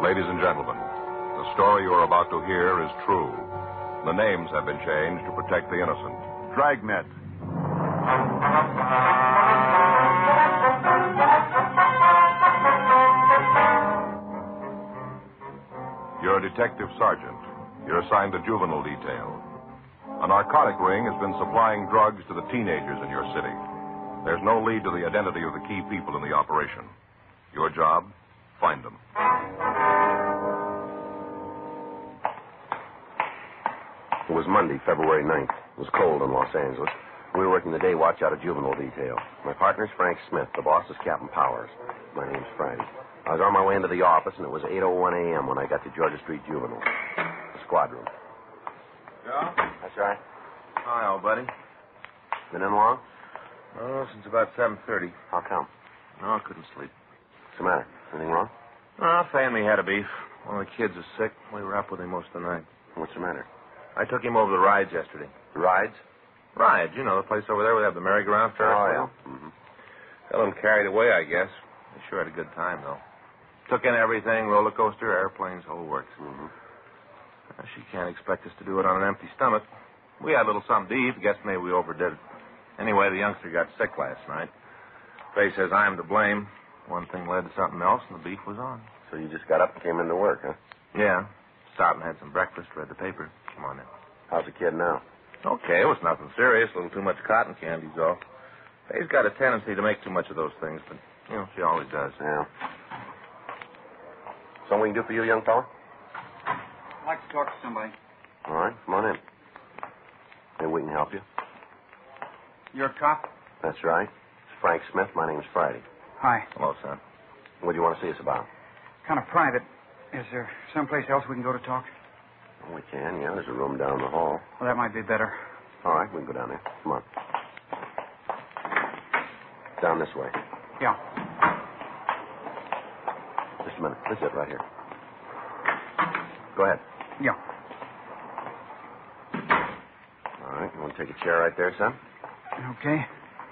Ladies and gentlemen, the story you are about to hear is true. The names have been changed to protect the innocent. Dragnet. You're a detective sergeant. You're assigned to juvenile detail. A narcotic ring has been supplying drugs to the teenagers in your city. There's no lead to the identity of the key people in the operation. Your job? Find them. It was Monday, February 9th. It was cold in Los Angeles. We were working the day watch out of juvenile detail. My partner's Frank Smith. The boss is Captain Powers. My name's Friday. I was on my way into the office, and it was 8:01 a.m. when I got to Georgia Street Juvenile. The squad room. Yeah? That's right. Hi, old buddy. Been in long? Oh, since about 7:30. How come? No, I couldn't sleep. What's the matter? Anything wrong? Fay and me had a beef. One of the kids is sick. We were up with him most of the night. What's the matter? I took him over the rides yesterday. The rides? Rides, you know, the place over there where they have the merry-go-round Ferris wheel. Yeah. Mm-hmm. Got him carried away, I guess. They sure had a good time, though. Took in everything, roller coaster, airplanes, whole works. Mm-hmm. She can't expect us to do it on an empty stomach. We had a little something to eat. Guess maybe we overdid it. Anyway, the youngster got sick last night. Fay says I'm to blame. One thing led to something else, and the beef was on. So you just got up and came into work, huh? Yeah. Stopped and had some breakfast, read the paper. Come on in. How's the kid now? Okay, it was nothing serious. A little too much cotton candy's all. Fay's got a tendency to make too much of those things, but, you know, she always does. Yeah. Something we can do for you, young fella? I'd like to talk to somebody. All right, come on in. Maybe we can help you. You're a cop? That's right. It's Frank Smith. My name's Friday. Hi. Hello, son. What do you want to see us about? Kind of private. Is there someplace else we can go to talk? Well, we can, yeah. There's a room down the hall. Well, that might be better. All right, we can go down there. Come on. Down this way. Yeah. Just a minute. This is it right here. Go ahead. Yeah. All right, you want to take a chair right there, son? Okay.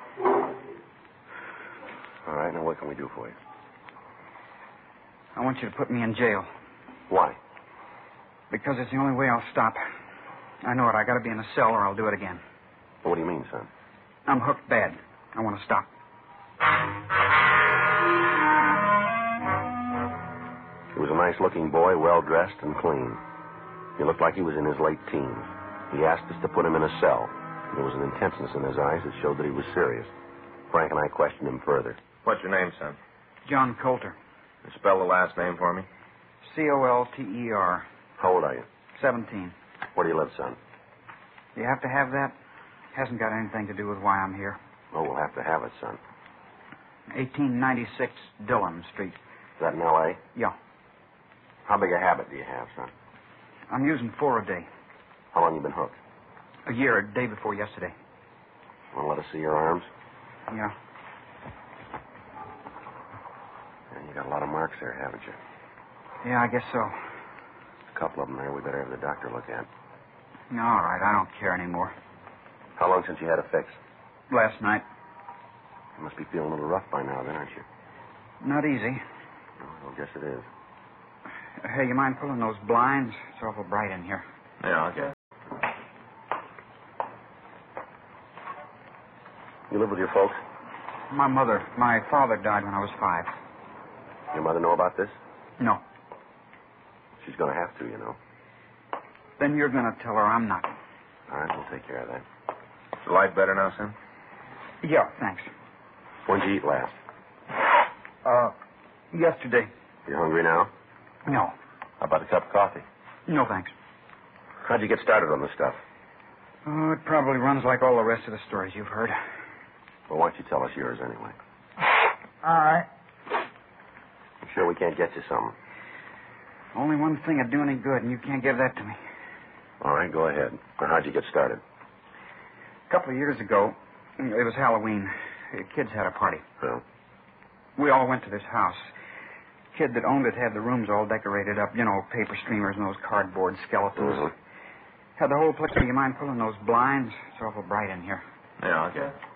All right, now what can we do for you? I want you to put me in jail. Why? Because it's the only way I'll stop. I know it. I got to be in a cell or I'll do it again. What do you mean, son? I'm hooked bad. I want to stop. He was a nice-looking boy, well-dressed and clean. He looked like he was in his late teens. He asked us to put him in a cell. There was an intentness in his eyes that showed that he was serious. Frank and I questioned him further. What's your name, son? John Coulter. You spell the last name for me? Colter. How old are you? 17. Where do you live, son? You have to have that? Hasn't got anything to do with why I'm here. Oh, we'll have to have it, son. 1896 Dillon Street. Is that in L.A.? Yeah. How big a habit do you have, son? I'm using 4 a day. How long you been hooked? A year, a day before yesterday. Want to let us see your arms? Yeah. Yeah, you got a lot of marks there, haven't you? Yeah, I guess so. A couple of them there we better have the doctor look at. All right, I don't care anymore. How long since you had a fix? Last night. You must be feeling a little rough by now, then, aren't you? Not easy. Oh, I guess it is. Hey, you mind pulling those blinds? It's awful bright in here. Yeah, okay. You live with your folks? My father died when I was 5. Your mother know about this? No. She's going to have to, you know. Then you're going to tell her I'm not. All right, we'll take care of that. Is the light better now, son? Yeah, thanks. When'd you eat last? Yesterday. You hungry now? No. How about a cup of coffee? No, thanks. How'd you get started on this stuff? Oh, it probably runs like all the rest of the stories you've heard. Well, why don't you tell us yours anyway? All right. I'm sure we can't get you something. Only one thing would do any good, and you can't give that to me. All right, go ahead. Now, how'd you get started? A couple of years ago, it was Halloween. The kids had a party. Well? We all went to this house. Kid that owned it had the rooms all decorated up, you know, paper streamers and those cardboard skeletons. Mm-hmm. Had the whole place. Do you mind pulling those blinds? It's awful bright in here. Yeah, okay.